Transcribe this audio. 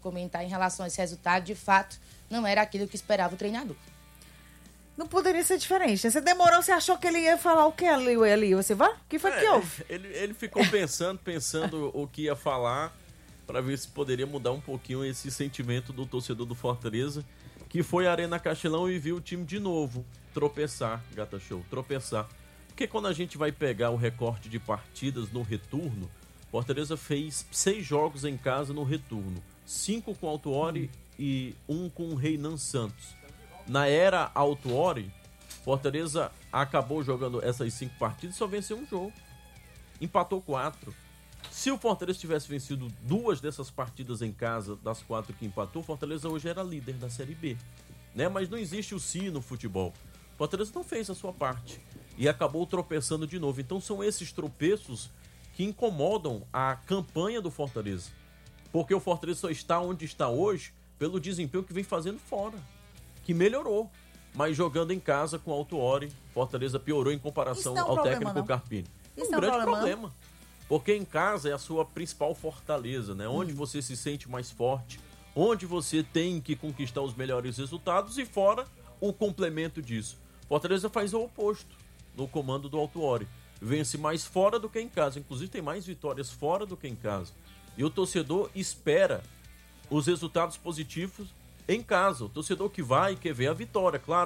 comentar em relação a esse resultado. De fato, não era aquilo que esperava o treinador. Não poderia ser diferente. Você demorou, você achou que ele ia falar o que ali? Você vai? O que foi que houve? Ele ficou pensando o que ia falar para ver se poderia mudar um pouquinho esse sentimento do torcedor do Fortaleza, que foi à Arena Castelão e viu o time de novo tropeçar, Gata Show, tropeçar. Porque quando a gente vai pegar o recorte de partidas no retorno, Fortaleza fez 6 jogos em casa no retorno, 5 com Autuori e 1 com o Reinan Santos. Na era Autuori, Fortaleza acabou jogando essas 5 partidas e só venceu um jogo. Empatou 4. Se o Fortaleza tivesse vencido 2 dessas partidas em casa, das 4 que empatou, o Fortaleza hoje era líder da Série B. Né? Mas não existe o si no futebol. O Fortaleza não fez a sua parte e acabou tropeçando de novo. Então são esses tropeços que incomodam a campanha do Fortaleza. Porque o Fortaleza só está onde está hoje pelo desempenho que vem fazendo fora, que melhorou, mas jogando em casa com o Autuori, Fortaleza piorou em comparação ao técnico Carpini. Isso um grande problema, porque em casa é a sua principal fortaleza, né? Onde você se sente mais forte, onde você tem que conquistar os melhores resultados e fora o complemento disso. Fortaleza faz o oposto no comando do Autuori. Vence mais fora do que em casa, inclusive tem mais vitórias fora do que em casa. E o torcedor espera os resultados positivos em casa. O torcedor que vai quer ver a vitória, claro.